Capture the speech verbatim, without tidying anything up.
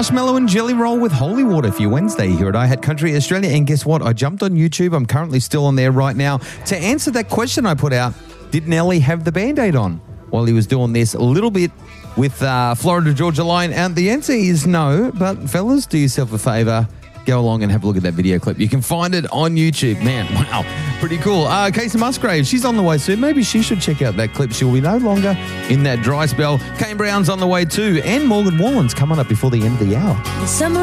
marshmallow and jelly roll with holy water for your Wednesday here at iHat Country Australia. And guess what? I jumped on YouTube. I'm currently still on there right now to answer that question I put out. Did Nelly have the Band-Aid on while he was doing this a little bit with uh, Florida Georgia Line? And the answer is no. But fellas, do yourself a favour. Go along and have a look at that video clip. You can find it on YouTube. Man, wow, pretty cool. Uh, Casey Musgrave, she's on the way soon. Maybe she should check out that clip. She'll be no longer in that dry spell. Kane Brown's on the way too. And Morgan Wallen's coming up before the end of the hour. The summer